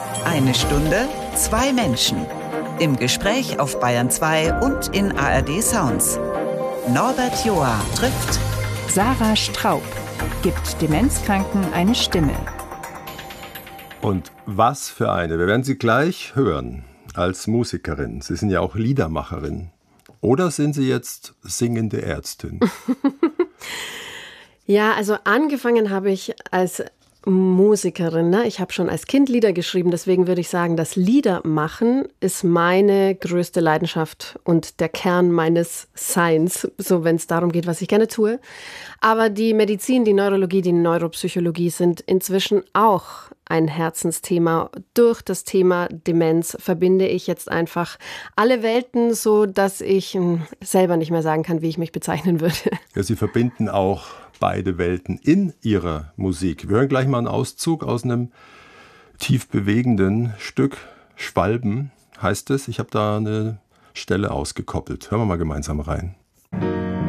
Eine Stunde, zwei Menschen. Im Gespräch auf Bayern 2 und in ARD Sounds. Norbert Joa trifft Sarah Straub, gibt Demenzkranken eine Stimme. Und was für eine. Wir werden sie gleich hören als Musikerin. Sie sind ja auch Liedermacherin. Oder sind Sie jetzt singende Ärztin? Ja, also angefangen habe ich als Musikerin. Ne? Ich habe schon als Kind Lieder geschrieben, deswegen würde ich sagen, das Liedermachen ist meine größte Leidenschaft und der Kern meines Seins, so wenn es darum geht, was ich gerne tue. Aber die Medizin, die Neurologie, die Neuropsychologie sind inzwischen auch ein Herzensthema. Durch das Thema Demenz verbinde ich jetzt einfach alle Welten, so dass ich selber nicht mehr sagen kann, wie ich mich bezeichnen würde. Ja, Sie verbinden auch beide Welten in Ihrer Musik. Wir hören gleich mal einen Auszug aus einem tief bewegenden Stück. Schwalben heißt es. Ich habe da eine Stelle ausgekoppelt. Hören wir mal gemeinsam rein.